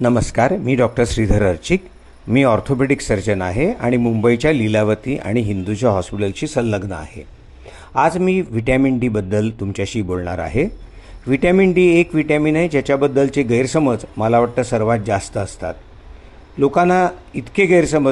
नमस्कार, मी डॉक्टर श्रीधर अर्चिक. मी orthopaedic surgeon आहे आणि मुंबईच्या लीलावती आणि हिंदूच्या हॉस्पिटलशी संलग्न आहे. आज मी व्हिटॅमिन डीबद्दल तुमच्याशी बोलणार आहे. व्हिटॅमिन डी एक व्हिटॅमिन आहे ज्याच्याबद्दलचे गैरसमज मला वाटतं सर्वात जास्त असतात. लोकांना इतके गैरसमज